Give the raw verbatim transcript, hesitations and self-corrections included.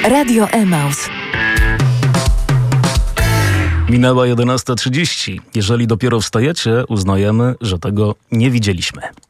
Radio Emaus. Minęła jedenasta trzydzieści. Jeżeli dopiero wstajecie, uznajemy, że tego nie widzieliśmy.